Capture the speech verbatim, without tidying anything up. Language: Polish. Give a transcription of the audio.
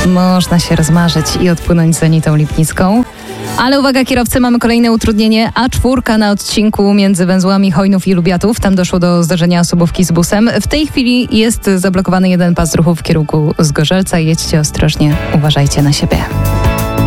można się rozmarzyć i odpłynąć za Anitą Lipnicką. Ale uwaga kierowcy, mamy kolejne utrudnienie. A cztery na odcinku między węzłami Chojnów i Lubiatów. Tam doszło do zdarzenia osobówki z busem. W tej chwili jest zablokowany jeden pas ruchu w kierunku Zgorzelca. Jedźcie ostrożnie, uważajcie na siebie.